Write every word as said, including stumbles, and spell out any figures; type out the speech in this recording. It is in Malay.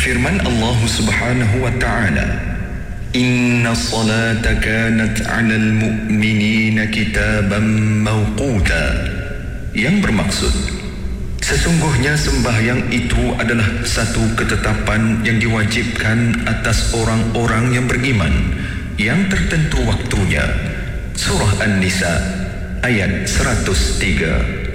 Firman Allah Subhanahu wa ta'ala, Inna salata kanat 'alal mu'minina kitaban mawquta, yang bermaksud sesungguhnya sembahyang itu adalah satu ketetapan yang diwajibkan atas orang-orang yang beriman, yang tertentu waktunya. Surah An-Nisa ayat seratus tiga.